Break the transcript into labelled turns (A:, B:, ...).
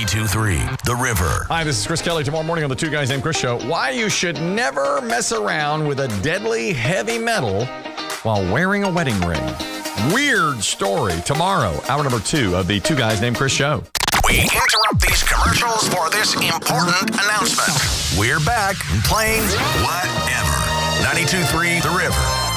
A: 92.3 The River.
B: Hi, this is Chris Kelly. Tomorrow morning on the Two Guys Named Chris Show, why you should never mess around with a deadly heavy metal while wearing a wedding ring. Weird story tomorrow, hour number 2 of the Two Guys Named Chris Show.
A: We interrupt these commercials for this important announcement. We're back and playing whatever. 92.3 The River.